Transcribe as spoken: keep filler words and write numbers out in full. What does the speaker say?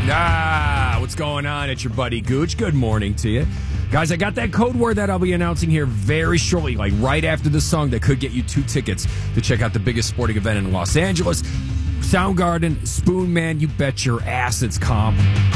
Ah, what's going on? It's your buddy Gooch. Good morning to you. Guys, I got that code word that I'll be announcing here very shortly, like right after this song, that could get you two tickets to check out the biggest sporting event in Los Angeles. Soundgarden, Spoon Man, you bet your ass it's comp.